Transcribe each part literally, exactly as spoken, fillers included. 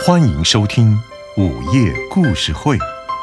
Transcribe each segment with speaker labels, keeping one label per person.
Speaker 1: 欢迎收听午夜故事会。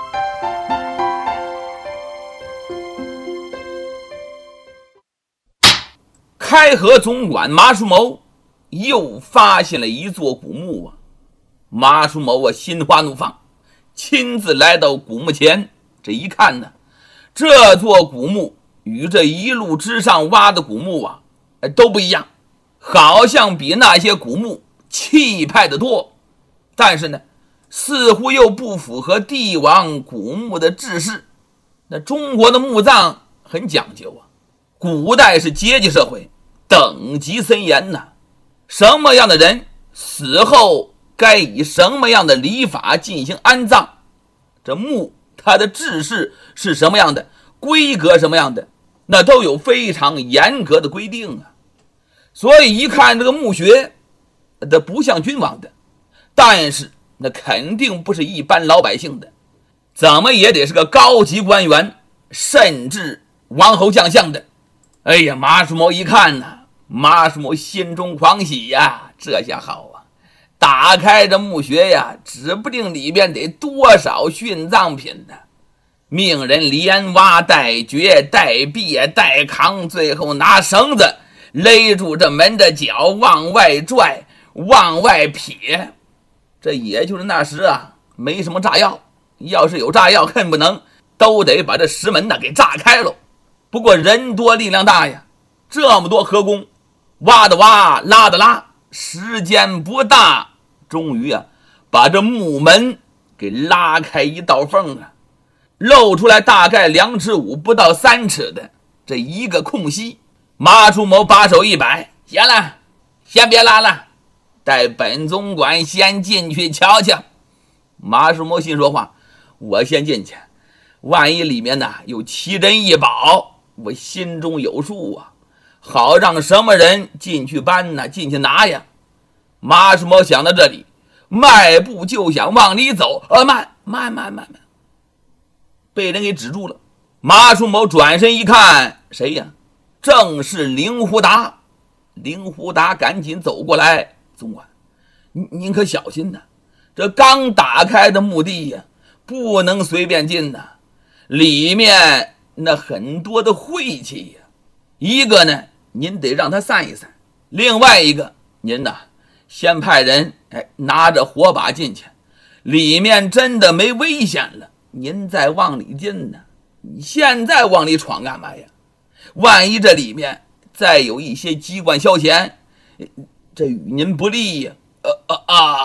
Speaker 2: 开河总管马叔谋又发现了一座古墓啊！马叔谋啊，心花怒放，亲自来到古墓前。这一看呢，这座古墓与这一路之上挖的古墓啊，都不一样，好像比那些古墓气派得多。但是呢，似乎又不符合帝王古墓的制式。那中国的墓葬很讲究啊，古代是阶级社会，等级森严呐，什么样的人死后该以什么样的礼法进行安葬，这墓它的制式是什么样的，规格什么样的，那都有非常严格的规定啊。所以一看这个墓穴，这不像君王的，但是那肯定不是一般老百姓的，怎么也得是个高级官员，甚至王侯将相的。哎呀，马叔谋一看呢、啊，马叔谋心中狂喜呀，这下好啊，打开这墓穴呀，指不定里边得多少殉葬品呢。命人连挖带掘带别带扛，最后拿绳子勒住这门的脚，往外拽往外撇。这也就是那时啊，没什么炸药，要是有炸药恨不能都得把这石门呢给炸开了。不过人多力量大呀，这么多河工，挖的挖拉的拉，时间不大，终于啊把这木门给拉开一道缝啊，露出来大概两尺五不到三尺的这一个空隙。马叔谋把手一摆，行了，先别拉了，带本总管先进去瞧瞧。马叔谋心说话，我先进去，万一里面呢有奇珍异宝，我心中有数啊，好让什么人进去搬呢，进去拿呀。马叔谋想到这里，迈步就想往里走，呃，慢慢慢慢慢，被人给止住了。马叔谋转身一看，谁呀？正是令狐达。令狐达赶紧走过来，总管，您可小心呐，这刚打开的墓地呀，不能随便进呐，里面那很多的晦气呀。一个呢，您得让他散一散；另外一个，您呐，先派人哎拿着火把进去，里面真的没危险了，您再往里进呢。你现在往里闯干嘛呀？万一这里面再有一些机关消遣，这与您不利呀。呃呃啊